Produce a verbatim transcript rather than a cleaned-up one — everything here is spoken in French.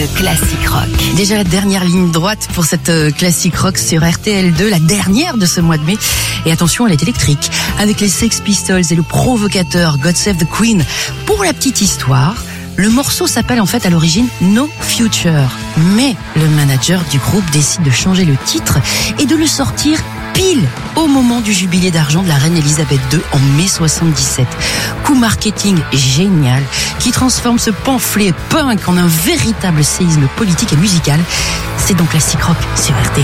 Classic Rock. Déjà la dernière ligne droite pour cette euh, Classic Rock sur R T L deux, la dernière de ce mois de mai. Et attention, elle est électrique, avec les Sex Pistols et le provocateur God Save the Queen. Pour la petite histoire, le morceau s'appelle en fait à l'origine No Future. Mais le manager du groupe décide de changer le titre et de le sortir pile au moment du jubilé d'argent de la reine Elisabeth deux en mai soixante-dix-sept. Coup marketing génial qui transforme ce pamphlet punk en un véritable séisme politique et musical. C'est donc Classic Rock sur R T L.